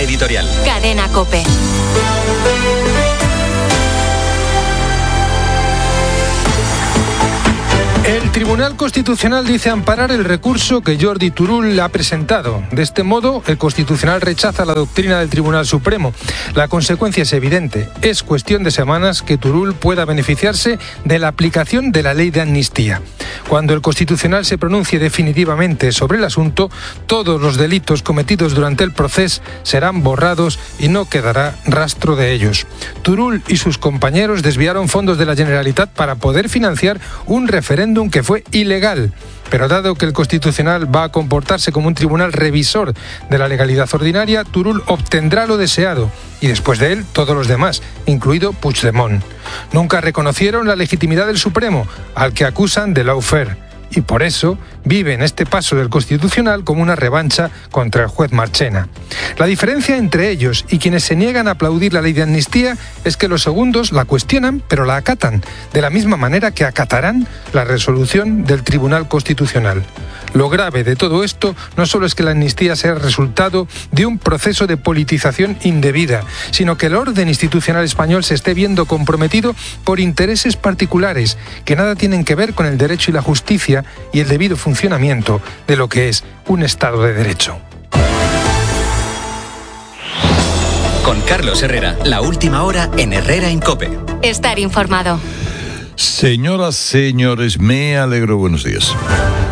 editorial. Cadena COPE. El Tribunal Constitucional dice amparar el recurso que Jordi Turull ha presentado. De este modo, el Constitucional rechaza la doctrina del Tribunal Supremo. La consecuencia es evidente. Es cuestión de semanas que Turull pueda beneficiarse de la aplicación de la ley de amnistía. Cuando el Constitucional se pronuncie definitivamente sobre el asunto, todos los delitos cometidos durante el proceso serán borrados y no quedará rastro de ellos. Turull y sus compañeros desviaron fondos de la Generalitat para poder financiar un referéndum que fue ilegal. Pero dado que el Constitucional va a comportarse como un tribunal revisor de la legalidad ordinaria, Turull obtendrá lo deseado y después de él todos los demás, incluido Puigdemont. Nunca reconocieron la legitimidad del Supremo, al que acusan de lawfare, y por eso viven este paso del Constitucional como una revancha contra el juez Marchena. La diferencia entre ellos y quienes se niegan a aplaudir la ley de amnistía es que los segundos la cuestionan, pero la acatan, de la misma manera que acatarán la resolución del Tribunal Constitucional. Lo grave de todo esto no solo es que la amnistía sea el resultado de un proceso de politización indebida, sino que el orden institucional español se esté viendo comprometido por intereses particulares que nada tienen que ver con el derecho y la justicia y el debido funcionamiento de lo que es un Estado de Derecho. Con Carlos Herrera, la última hora en Herrera en COPE. Estar informado. Señoras, señores, me alegro. Buenos días.